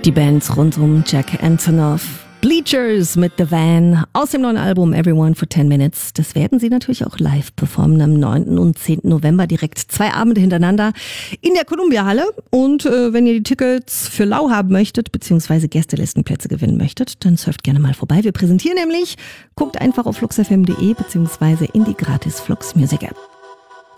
Die Bands rund um Jack Antonoff. Bleachers mit The Van aus dem neuen Album Everyone for 10 Minutes. Das werden sie natürlich auch live performen am 9. und 10. November. Direkt 2 Abende hintereinander in der Columbia-Halle. Und wenn ihr die Tickets für lau haben möchtet, beziehungsweise Gästelistenplätze gewinnen möchtet, dann surft gerne mal vorbei. Wir präsentieren nämlich, guckt einfach auf fluxfm.de beziehungsweise in die gratis Flux Music App.